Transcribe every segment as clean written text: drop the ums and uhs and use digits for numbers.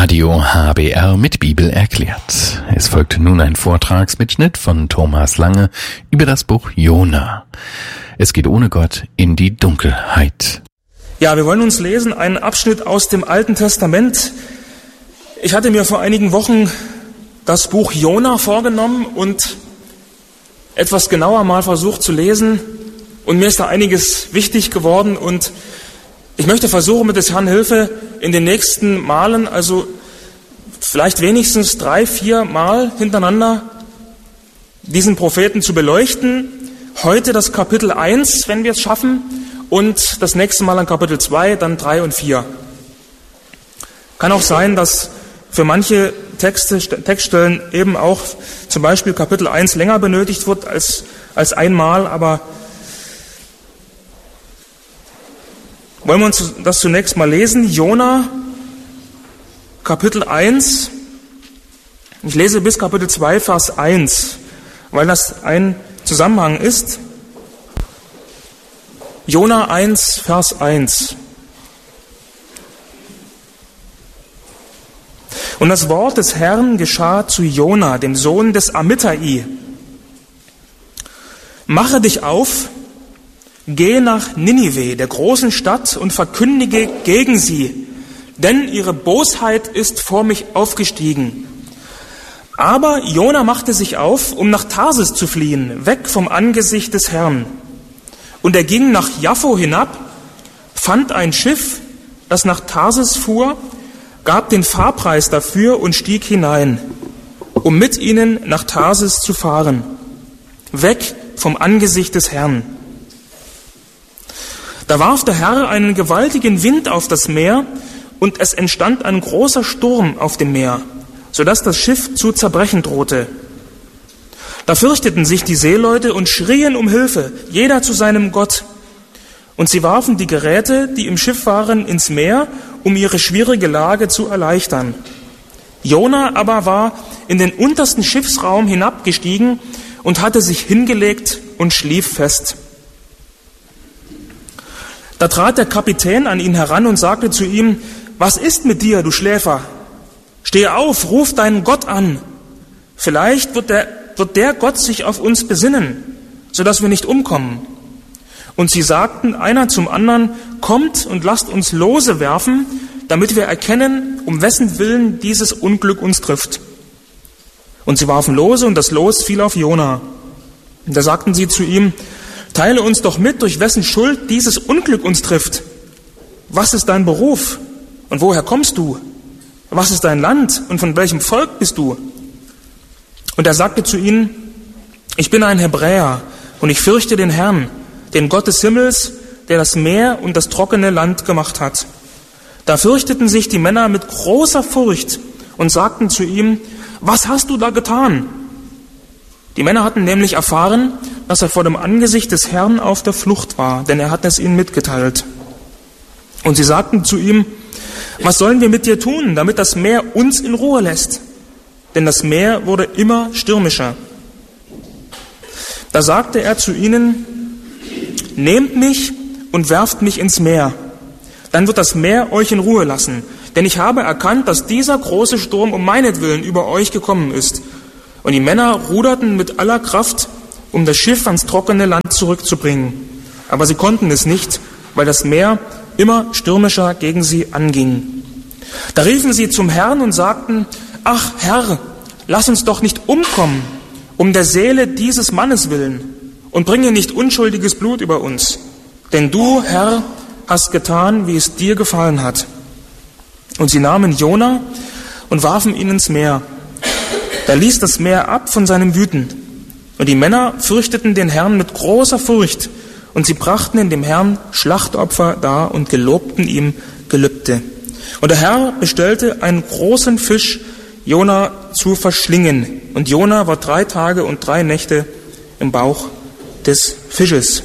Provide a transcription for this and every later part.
Radio HBR mit Bibel erklärt. Es folgt nun ein Vortragsmitschnitt von Thomas Lange über das Buch Jona. Es geht ohne Gott in die Dunkelheit. Ja, wir wollen uns lesen einen Abschnitt aus dem Alten Testament. Ich hatte mir vor einigen Wochen das Buch Jona vorgenommen und etwas genauer mal versucht zu lesen. Und mir ist da einiges wichtig geworden und ich möchte versuchen, mit des Herrn Hilfe in den nächsten Malen, also vielleicht wenigstens 3-4 Mal hintereinander, diesen Propheten zu beleuchten. Heute das Kapitel 1, wenn wir es schaffen, und das nächste Mal an Kapitel 2, dann 3 und 4. Kann auch sein, dass für manche Textstellen eben auch zum Beispiel Kapitel 1 länger benötigt wird als einmal, aber wollen wir uns das zunächst mal lesen. Jona, Kapitel 1. Ich lese bis Kapitel 2, Vers 1, weil das ein Zusammenhang ist. Jona 1, Vers 1. Und das Wort des Herrn geschah zu Jona, dem Sohn des Amittai. Mache dich auf, geh nach Ninive, der großen Stadt, und verkündige gegen sie, denn ihre Bosheit ist vor mich aufgestiegen. Aber Jona machte sich auf, um nach Tarsis zu fliehen, weg vom Angesicht des Herrn. Und er ging nach Jaffo hinab, fand ein Schiff, das nach Tarsis fuhr, gab den Fahrpreis dafür und stieg hinein, um mit ihnen nach Tarsis zu fahren, weg vom Angesicht des Herrn. Da warf der Herr einen gewaltigen Wind auf das Meer, und es entstand ein großer Sturm auf dem Meer, sodass das Schiff zu zerbrechen drohte. Da fürchteten sich die Seeleute und schrien um Hilfe, jeder zu seinem Gott. Und sie warfen die Geräte, die im Schiff waren, ins Meer, um ihre schwierige Lage zu erleichtern. Jona aber war in den untersten Schiffsraum hinabgestiegen und hatte sich hingelegt und schlief fest. Da trat der Kapitän an ihn heran und sagte zu ihm: Was ist mit dir, du Schläfer? Steh auf, ruf deinen Gott an. Vielleicht wird der Gott sich auf uns besinnen, sodass wir nicht umkommen. Und sie sagten einer zum anderen: Kommt und lasst uns Lose werfen, damit wir erkennen, um wessen Willen dieses Unglück uns trifft. Und sie warfen Lose, und das Los fiel auf Jona. Und da sagten sie zu ihm: Teile uns doch mit, durch wessen Schuld dieses Unglück uns trifft. Was ist dein Beruf? Und woher kommst du? Was ist dein Land? Und von welchem Volk bist du? Und er sagte zu ihnen: Ich bin ein Hebräer, und ich fürchte den Herrn, den Gott des Himmels, der das Meer und das trockene Land gemacht hat. Da fürchteten sich die Männer mit großer Furcht und sagten zu ihm: Was hast du da getan? Die Männer hatten nämlich erfahren, dass er vor dem Angesicht des Herrn auf der Flucht war, denn er hat es ihnen mitgeteilt. Und sie sagten zu ihm: Was sollen wir mit dir tun, damit das Meer uns in Ruhe lässt? Denn das Meer wurde immer stürmischer. Da sagte er zu ihnen: Nehmt mich und werft mich ins Meer. Dann wird das Meer euch in Ruhe lassen. Denn ich habe erkannt, dass dieser große Sturm um meinetwillen über euch gekommen ist. Und die Männer ruderten mit aller Kraft, um das Schiff ans trockene Land zurückzubringen. Aber sie konnten es nicht, weil das Meer immer stürmischer gegen sie anging. Da riefen sie zum Herrn und sagten: Ach Herr, lass uns doch nicht umkommen, um der Seele dieses Mannes willen, und bringe nicht unschuldiges Blut über uns. Denn du, Herr, hast getan, wie es dir gefallen hat. Und sie nahmen Jona und warfen ihn ins Meer. Da ließ das Meer ab von seinem Wüten. Und die Männer fürchteten den Herrn mit großer Furcht. Und sie brachten in dem Herrn Schlachtopfer dar und gelobten ihm Gelübde. Und der Herr bestellte einen großen Fisch, Jona zu verschlingen. Und Jona war 3 Tage und 3 Nächte im Bauch des Fisches.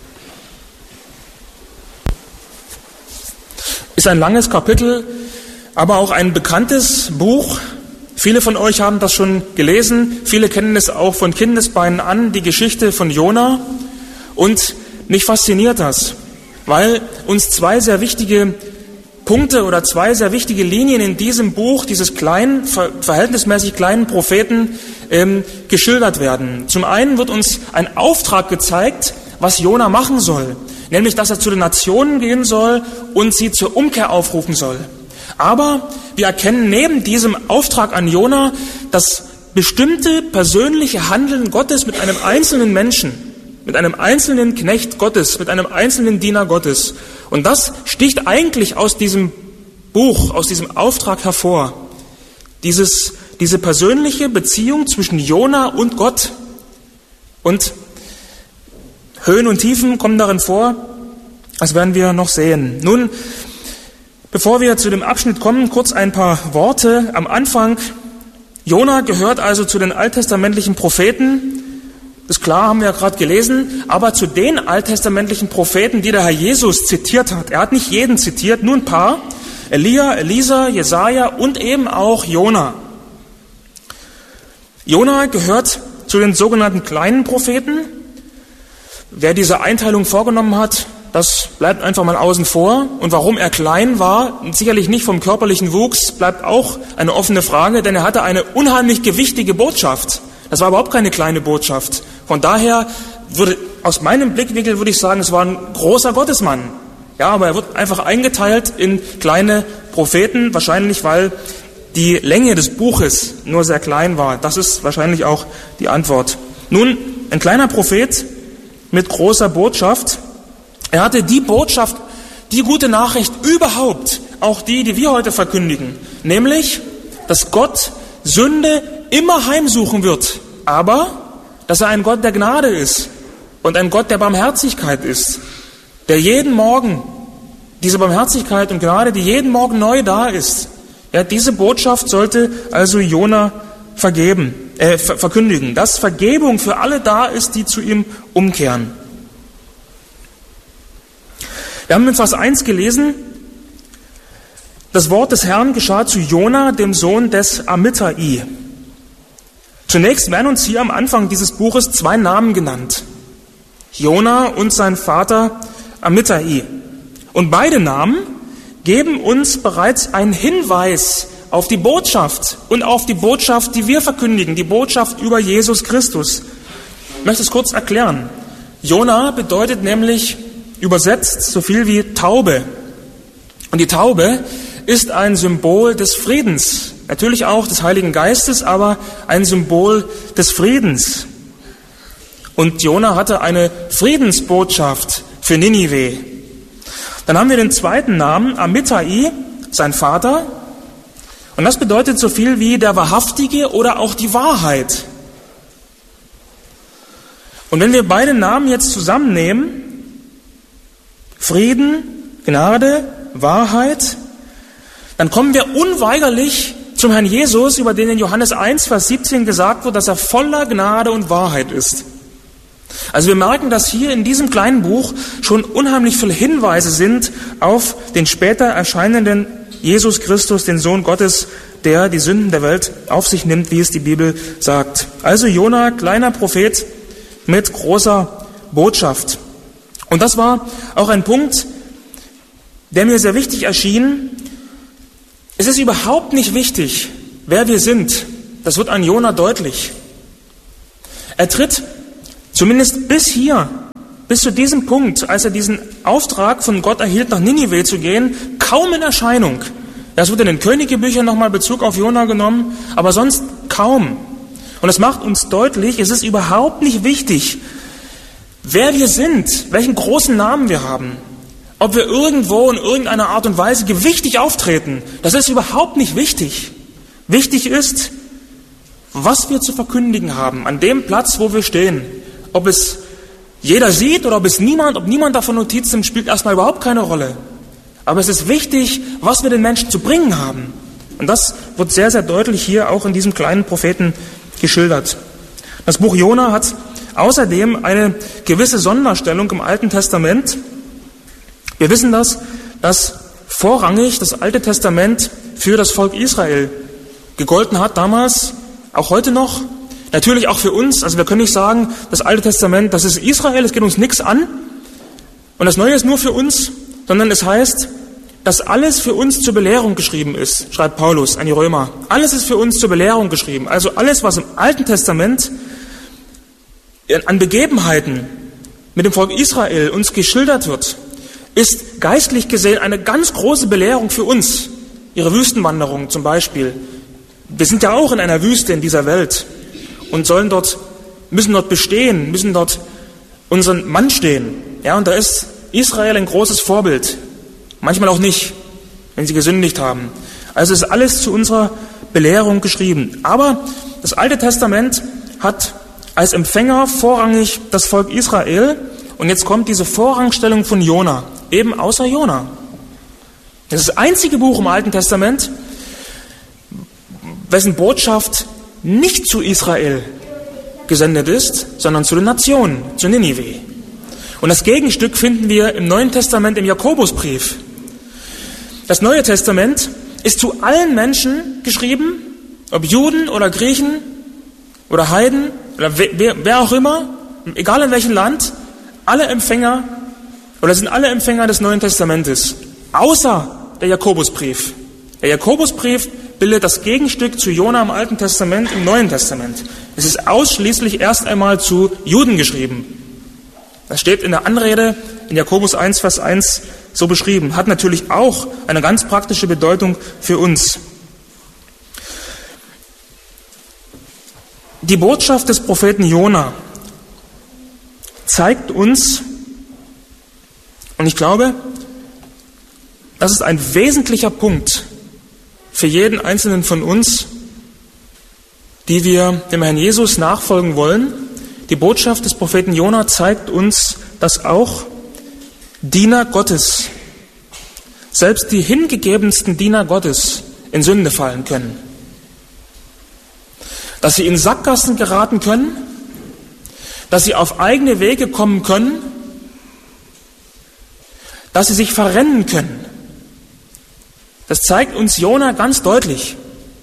Ist ein langes Kapitel, aber auch ein bekanntes Buch. Viele von euch haben das schon gelesen, viele kennen es auch von Kindesbeinen an, die Geschichte von Jona. Und mich fasziniert das, weil uns 2 sehr wichtige Punkte oder zwei sehr wichtige Linien in diesem Buch, dieses kleinen, verhältnismäßig kleinen Propheten, geschildert werden. Zum einen wird uns ein Auftrag gezeigt, was Jona machen soll, nämlich, dass er zu den Nationen gehen soll und sie zur Umkehr aufrufen soll. Aber wir erkennen neben diesem Auftrag an Jona das bestimmte persönliche Handeln Gottes mit einem einzelnen Menschen, mit einem einzelnen Knecht Gottes, mit einem einzelnen Diener Gottes. Und das sticht eigentlich aus diesem Buch, aus diesem Auftrag hervor. Diese persönliche Beziehung zwischen Jona und Gott. Und Höhen und Tiefen kommen darin vor, das werden wir noch sehen. Nun, bevor wir zu dem Abschnitt kommen, kurz ein paar Worte am Anfang. Jona gehört also zu den alttestamentlichen Propheten. Das ist klar, haben wir ja gerade gelesen, aber zu den alttestamentlichen Propheten, die der Herr Jesus zitiert hat. Er hat nicht jeden zitiert, nur ein paar. Elia, Elisa, Jesaja und eben auch Jona. Jona gehört zu den sogenannten kleinen Propheten. Wer diese Einteilung vorgenommen hat, das bleibt einfach mal außen vor. Und warum er klein war, sicherlich nicht vom körperlichen Wuchs, bleibt auch eine offene Frage, denn er hatte eine unheimlich gewichtige Botschaft. Das war überhaupt keine kleine Botschaft. Von daher aus meinem Blickwinkel würde ich sagen, es war ein großer Gottesmann. Ja, aber er wird einfach eingeteilt in kleine Propheten, wahrscheinlich weil die Länge des Buches nur sehr klein war. Das ist wahrscheinlich auch die Antwort. Nun, ein kleiner Prophet mit großer Botschaft. Er hatte die Botschaft, die gute Nachricht überhaupt, auch die wir heute verkündigen, nämlich, dass Gott Sünde immer heimsuchen wird, aber dass er ein Gott der Gnade ist und ein Gott der Barmherzigkeit ist, der jeden Morgen, diese Barmherzigkeit und Gnade, die jeden Morgen neu da ist, ja, diese Botschaft sollte also Jona verkündigen, dass Vergebung für alle da ist, die zu ihm umkehren. Wir haben in Vers 1 gelesen, das Wort des Herrn geschah zu Jona, dem Sohn des Amittai. Zunächst werden uns hier am Anfang dieses Buches zwei Namen genannt. Jona und sein Vater Amittai. Und beide Namen geben uns bereits einen Hinweis auf die Botschaft und auf die Botschaft, die wir verkündigen, die Botschaft über Jesus Christus. Ich möchte es kurz erklären. Jona bedeutet nämlich übersetzt so viel wie Taube. Und die Taube ist ein Symbol des Friedens, natürlich auch des Heiligen Geistes, aber ein Symbol des Friedens. Und Jona hatte eine Friedensbotschaft für Ninive. Dann haben wir den zweiten Namen, Amittai, sein Vater. Und das bedeutet so viel wie der Wahrhaftige oder auch die Wahrheit. Und wenn wir beide Namen jetzt zusammennehmen, Frieden, Gnade, Wahrheit, dann kommen wir unweigerlich zum Herrn Jesus, über den in Johannes 1, Vers 17 gesagt wird, dass er voller Gnade und Wahrheit ist. Also wir merken, dass hier in diesem kleinen Buch schon unheimlich viele Hinweise sind auf den später erscheinenden Jesus Christus, den Sohn Gottes, der die Sünden der Welt auf sich nimmt, wie es die Bibel sagt. Also Jona, kleiner Prophet mit großer Botschaft. Und das war auch ein Punkt, der mir sehr wichtig erschien. Es ist überhaupt nicht wichtig, wer wir sind. Das wird an Jona deutlich. Er tritt zumindest bis zu diesem Punkt, als er diesen Auftrag von Gott erhielt, nach Ninive zu gehen, kaum in Erscheinung. Es wird in den Königebüchern nochmal Bezug auf Jona genommen, aber sonst kaum. Und es macht uns deutlich, es ist überhaupt nicht wichtig, wer wir sind, welchen großen Namen wir haben, ob wir irgendwo in irgendeiner Art und Weise gewichtig auftreten. Das ist überhaupt nicht wichtig. Wichtig ist, was wir zu verkündigen haben, an dem Platz, wo wir stehen. Ob es jeder sieht oder ob niemand davon Notiz nimmt, spielt erstmal überhaupt keine Rolle. Aber es ist wichtig, was wir den Menschen zu bringen haben. Und das wird sehr, sehr deutlich hier auch in diesem kleinen Propheten geschildert. Das Buch Jona hat außerdem eine gewisse Sonderstellung im Alten Testament. Wir wissen dass vorrangig das Alte Testament für das Volk Israel gegolten hat damals, auch heute noch. Natürlich auch für uns, also wir können nicht sagen, das Alte Testament, das ist Israel, es geht uns nichts an und das Neue ist nur für uns, sondern es heißt, dass alles für uns zur Belehrung geschrieben ist, schreibt Paulus an die Römer. Alles ist für uns zur Belehrung geschrieben. Also alles, was im Alten Testament an Begebenheiten mit dem Volk Israel uns geschildert wird, ist geistlich gesehen eine ganz große Belehrung für uns. Ihre Wüstenwanderung zum Beispiel. Wir sind ja auch in einer Wüste in dieser Welt und müssen dort bestehen, müssen dort unseren Mann stehen. Ja, und da ist Israel ein großes Vorbild. Manchmal auch nicht, wenn sie gesündigt haben. Also ist alles zu unserer Belehrung geschrieben. Aber das Alte Testament hat als Empfänger vorrangig das Volk Israel. Und jetzt kommt diese Vorrangstellung von Jona, eben außer Jona. Das ist das einzige Buch im Alten Testament, wessen Botschaft nicht zu Israel gesendet ist, sondern zu den Nationen, zu Ninive. Und das Gegenstück finden wir im Neuen Testament im Jakobusbrief. Das Neue Testament ist zu allen Menschen geschrieben, ob Juden oder Griechen oder Heiden oder wer auch immer, egal in welchem Land, sind alle Empfänger des Neuen Testamentes, außer der Jakobusbrief. Der Jakobusbrief bildet das Gegenstück zu Jona im Alten Testament, im Neuen Testament. Es ist ausschließlich erst einmal zu Juden geschrieben. Das steht in der Anrede in Jakobus 1, Vers 1 so beschrieben. Hat natürlich auch eine ganz praktische Bedeutung für uns. Die Botschaft des Propheten Jona zeigt uns, und ich glaube, das ist ein wesentlicher Punkt für jeden Einzelnen von uns, die wir dem Herrn Jesus nachfolgen wollen. Die Botschaft des Propheten Jona zeigt uns, dass auch Diener Gottes, selbst die hingegebensten Diener Gottes, in Sünde fallen können. Dass sie in Sackgassen geraten können, dass sie auf eigene Wege kommen können, dass sie sich verrennen können. Das zeigt uns Jona ganz deutlich.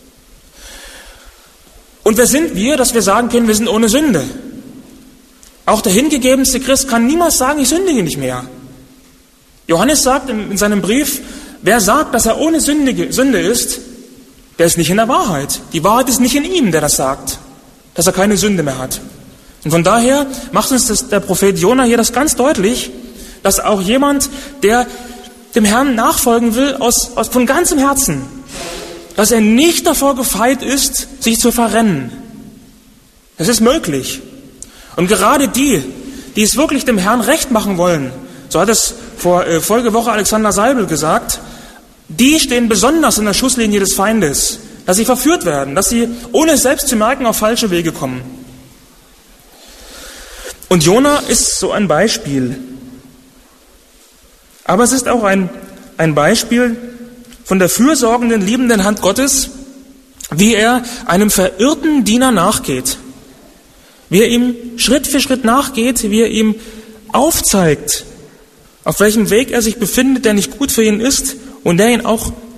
Und wer sind wir, dass wir sagen können, wir sind ohne Sünde? Auch der hingegebenste Christ kann niemals sagen, ich sündige nicht mehr. Johannes sagt in seinem Brief, wer sagt, dass er ohne Sünde ist, der ist nicht in der Wahrheit. Die Wahrheit ist nicht in ihm, der das sagt, dass er keine Sünde mehr hat. Und von daher macht uns der Prophet Jona hier das ganz deutlich, dass auch jemand, der dem Herrn nachfolgen will, von ganzem Herzen, dass er nicht davor gefeit ist, sich zu verrennen. Das ist möglich. Und gerade die es wirklich dem Herrn recht machen wollen, so hat es vorige Woche Alexander Seibel gesagt, die stehen besonders in der Schusslinie des Feindes, dass sie verführt werden, dass sie, ohne es selbst zu merken, auf falsche Wege kommen. Und Jona ist so ein Beispiel. Aber es ist auch ein Beispiel von der fürsorgenden, liebenden Hand Gottes, wie er einem verirrten Diener nachgeht. Wie er ihm Schritt für Schritt nachgeht, wie er ihm aufzeigt, auf welchem Weg er sich befindet, der nicht gut für ihn ist und der ihn auch